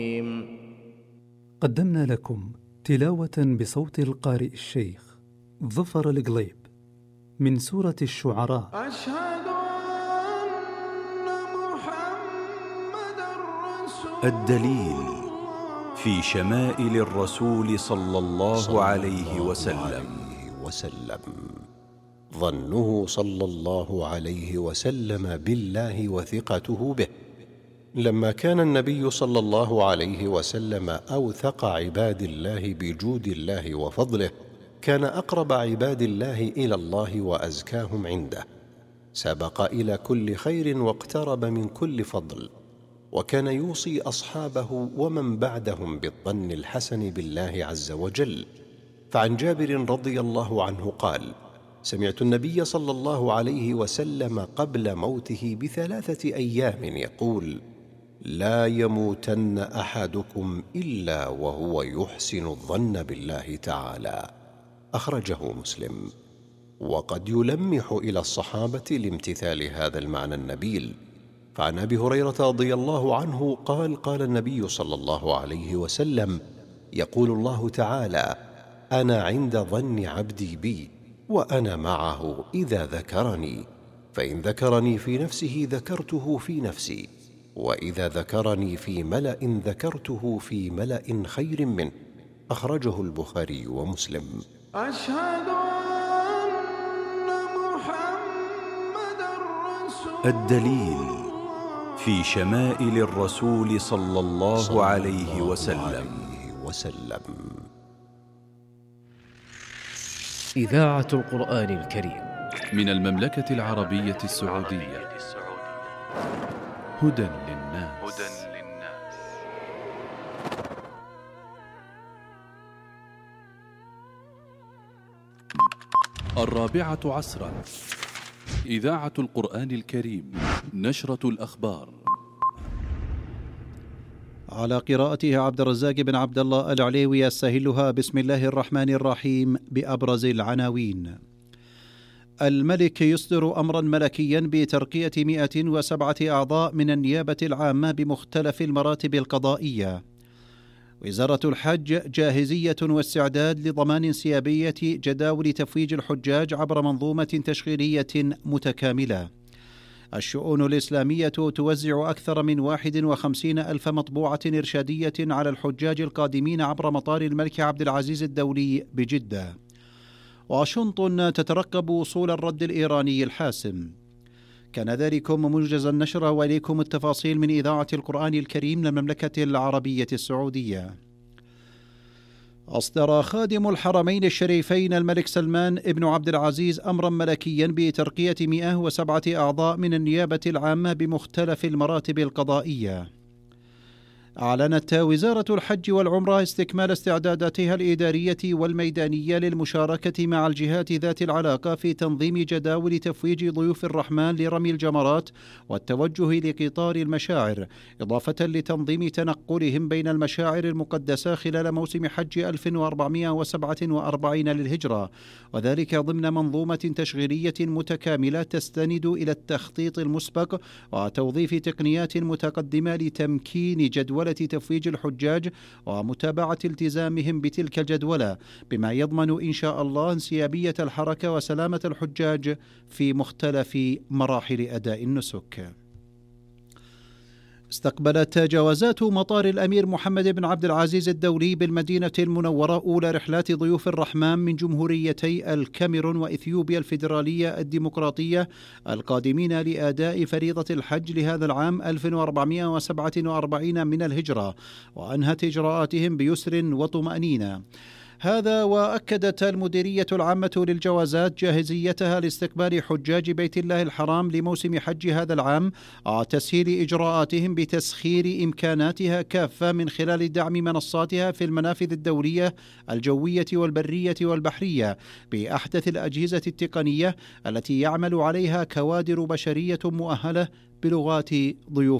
قدمنا لكم تلاوة بصوت القارئ الشيخ ظفر القليب من سورة الشعراء. أشهد أن محمدًا رسول الدليل في شمائل الرسول صلى الله عليه وسلم. ظنه صلى الله عليه وسلم بالله وثقته به. لما كان النبي صلى الله عليه وسلم أوثق عباد الله بجود الله وفضله، كان أقرب عباد الله إلى الله وأزكاهم عنده، سبق إلى كل خير واقترب من كل فضل، وكان يوصي أصحابه ومن بعدهم بالظن الحسن بالله عز وجل. فعن جابر رضي الله عنه قال: سمعت النبي صلى الله عليه وسلم قبل موته ب3 أيام يقول: لا يموتن أحدكم إلا وهو يحسن الظن بالله تعالى. أخرجه مسلم. وقد يلمح إلى الصحابة لامتثال هذا المعنى النبيل. فعن أبي هريرة رضي الله عنه قال: قال النبي صلى الله عليه وسلم: يقول الله تعالى: أنا عند ظن عبدي بي وأنا معه إذا ذكرني، فإن ذكرني في نفسه ذكرته في نفسي، وإذا ذكرني في ملأ ذكرته في ملأ خير منه. أخرجه البخاري ومسلم. أشهد أن محمدًا رسول الدليل في شمائل الرسول صلى الله عليه وسلم. إذاعة القرآن الكريم من المملكة العربية السعودية. هدى للناس. الرابعة عصرا. إذاعة القرآن الكريم. نشرة الأخبار على قراءتها عبد الرزاق بن عبد الله العليوي. أستهلها بسم الله الرحمن الرحيم بأبرز العناوين. الملك يصدر أمرا ملكيا بترقية 107 أعضاء من النيابة العامة بمختلف المراتب القضائية. وزارة الحج جاهزية واستعداد لضمان انسيابية جداول تفويج الحجاج عبر منظومة تشغيلية متكاملة. الشؤون الإسلامية توزع أكثر من 51 ألف مطبوعة إرشادية على الحجاج القادمين عبر مطار الملك عبد العزيز الدولي بجدة. واشنطن تترقب وصول الرد الإيراني الحاسم. كان ذلكم موجز النشر، وإليكم التفاصيل من إذاعة القرآن الكريم من المملكة العربية السعودية. أصدر خادم الحرمين الشريفين الملك سلمان ابن عبد العزيز أمرا ملكيا بترقية 107 أعضاء من النيابة العامة بمختلف المراتب القضائية. أعلنت وزارة الحج والعمرة استكمال استعداداتها الإدارية والميدانية للمشاركة مع الجهات ذات العلاقة في تنظيم جداول تفويج ضيوف الرحمن لرمي الجمرات والتوجه لقطار المشاعر، إضافة لتنظيم تنقلهم بين المشاعر المقدسة خلال موسم حج 1447 للهجرة، وذلك ضمن منظومة تشغيلية متكاملة تستند إلى التخطيط المسبق وتوظيف تقنيات متقدمة لتمكين جدولة تفويج الحجاج ومتابعة التزامهم بتلك الجدولة، بما يضمن إن شاء الله انسيابية الحركة وسلامة الحجاج في مختلف مراحل أداء النسك. استقبلت جوازات مطار الأمير محمد بن عبد العزيز الدولي بالمدينة المنورة أولى رحلات ضيوف الرحمن من جمهوريتي الكاميرون وإثيوبيا الفيدرالية الديمقراطية القادمين لأداء فريضة الحج لهذا العام 1447 من الهجرة، وأنهت إجراءاتهم بيسر وطمأنينة. هذا وأكدت المديرية العامة للجوازات جاهزيتها لاستقبال حجاج بيت الله الحرام لموسم حج هذا العام، تسهيل إجراءاتهم بتسخير إمكاناتها كافة من خلال دعم منصاتها في المنافذ الدولية الجوية والبرية والبحرية بأحدث الأجهزة التقنية التي يعمل عليها كوادر بشرية مؤهلة بلغات ضيوف